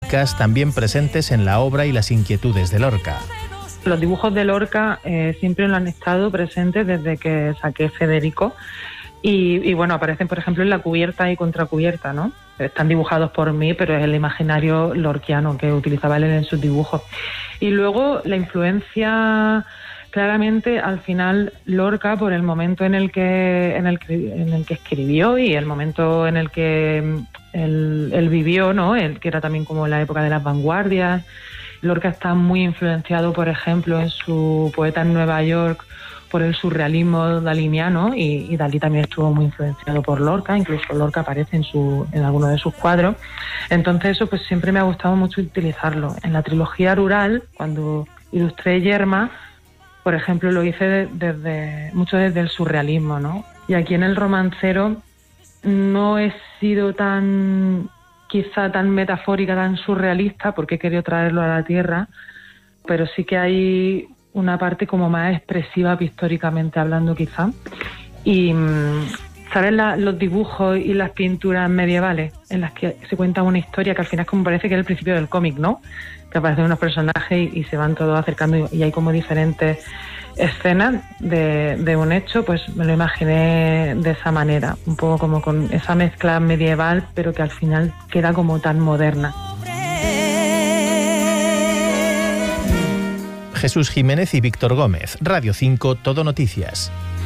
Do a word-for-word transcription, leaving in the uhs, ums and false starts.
estéticas también presentes en la obra y las inquietudes de Lorca. Los dibujos de Lorca eh, siempre lo han estado presentes desde que saqué Federico y, y bueno, aparecen por ejemplo en la cubierta y contracubierta, ¿no? Están dibujados por mí, pero es el imaginario lorquiano que utilizaba él en sus dibujos. Y luego la influencia, claramente al final Lorca, por el momento en el que en el que, en el que escribió y el momento en el que él, él vivió, ¿no? El que era también como la época de las vanguardias. Lorca está muy influenciado, por ejemplo, en su Poeta en Nueva York, por el surrealismo daliniano, y, y Dalí también estuvo muy influenciado por Lorca, incluso Lorca aparece en su en algunos de sus cuadros. Entonces eso pues siempre me ha gustado mucho utilizarlo. En la trilogía rural, cuando ilustré Yerma, por ejemplo, lo hice de, desde mucho desde el surrealismo, ¿no? Y aquí en el romancero no he sido tan... quizá tan metafórica, tan surrealista, porque he querido traerlo a la tierra, pero sí que hay una parte como más expresiva pictóricamente hablando quizá. Y ¿sabes la, los dibujos y las pinturas medievales en las que se cuenta una historia que al final como parece que es el principio del cómic, ¿no? Que aparecen unos personajes y, y se van todos acercando y, y hay como diferentes escenas de, de un hecho, pues me lo imaginé de esa manera, un poco como con esa mezcla medieval, pero que al final queda como tan moderna. Jesús Jiménez y Víctor Gómez, Radio cinco, Todo Noticias.